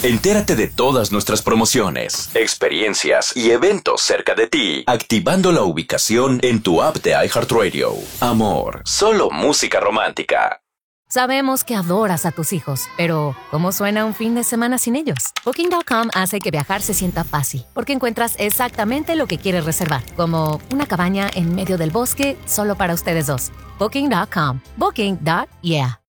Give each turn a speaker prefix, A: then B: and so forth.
A: Entérate de todas nuestras promociones, experiencias y eventos cerca de ti, activando la ubicación en tu app de iHeartRadio. Amor, solo música romántica.
B: Sabemos que adoras a tus hijos, pero ¿cómo suena un fin de semana sin ellos? Booking.com hace que viajar se sienta fácil, porque encuentras exactamente lo que quieres reservar, como una cabaña en medio del bosque solo para ustedes dos. Booking.com. Booking.yeah.